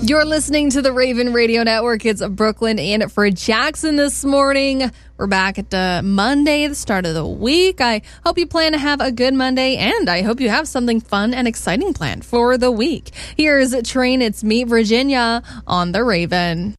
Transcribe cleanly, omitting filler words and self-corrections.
You're listening to the Raven Radio Network. It's Brooklyn and for Jackson this morning. We're back at Monday, the start of the week. I hope you plan to have a good Monday, and I hope you have something fun and exciting planned for the week. Here's Train It's Me, Virginia on the Raven.